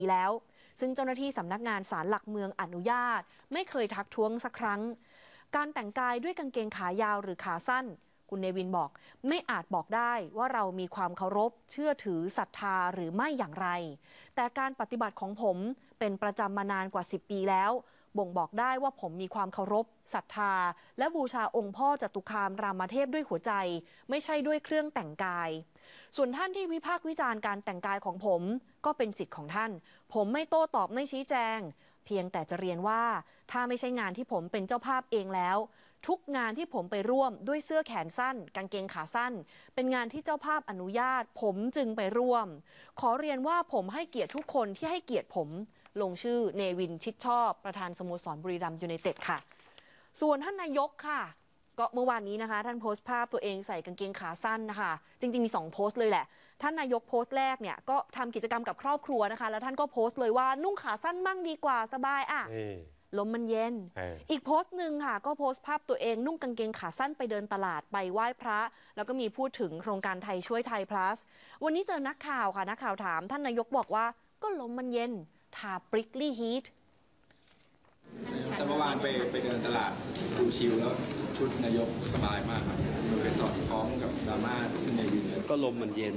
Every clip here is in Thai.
แล้วซึ่งเจ้าหน้าที่สำนักงานศาลหลักเมืองอนุญาตไม่เคยทักท้วงสักครั้งการแต่งกายด้วยกางเกงขายาวหรือขาสั้นคุณเนวินบอกไม่อาจบอกได้ว่าเรามีความเคารพเชื่อถือศรัทธาหรือไม่อย่างไรแต่การปฏิบัติของผมเป็นประจำมานานกว่า10 ปีแล้วบ่งบอกได้ว่าผมมีความเคารพศรัทธาและบูชาองค์พ่อจตุคามรามเทพด้วยหัวใจไม่ใช่ด้วยเครื่องแต่งกายส่วนท่านที่วิพากษ์วิจารณ์การแต่งกายของผมก็เป็นสิทธิ์ของท่านผมไม่โต้ตอบไม่ชี้แจงเพียงแต่จะเรียนว่าถ้าไม่ใช่งานที่ผมเป็นเจ้าภาพเองแล้วทุกงานที่ผมไปร่วมด้วยเสื้อแขนสั้นกางเกงขาสั้นเป็นงานที่เจ้าภาพอนุญาตผมจึงไปร่วมขอเรียนว่าผมให้เกียรติทุกคนที่ให้เกียรติผมลงชื่อเนวินชิดชอบประธานสโมสรบุรีรัมย์ยูไนเต็ดค่ะส่วนท่านนายกค่ะก็เมื่อวานนี้นะคะท่านโพสต์ภาพตัวเองใส่กางเกงขาสั้นนะคะจริงๆมี2 โพสต์เลยแหละท่านนายกโพสต์แรกเนี่ยก็ทำกิจกรรมกับครอบครัวนะคะแล้วท่านก็โพสต์เลยว่านุ่งขาสั้นมั่งดีกว่าสบายลมมันเย็นอีกโพสต์หนึ่งค่ะก็โพสต์ภาพตัวเองนุ่งกางเกงขาสั้นไปเดินตลาดไปไหว้พระแล้วก็มีพูดถึงโครงการไทยช่วยไทย plus วันนี้เจอนักข่าวค่ะนักข่าวถามท่านนายกบอกว่าก็ลมมันเย็นทาปริกลี่ฮีทแต่เมื่อวานไปเดินตลาดดูชิลแล้วชุดนายกสบายมากครับไปสอดคล้องกับดราม่าที่ในวินก็ลมมันเย็น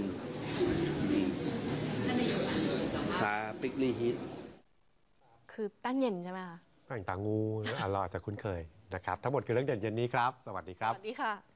ทาปริกลี่ฮีทคือแป้งเย็นใช่ไหมคะแป้งตางูเราอาจจะคุ้นเคยนะครับทั้งหมดคือเรื่องเด่นเย็นนี้ครับสวัสดีครับสวัสดีค่ะ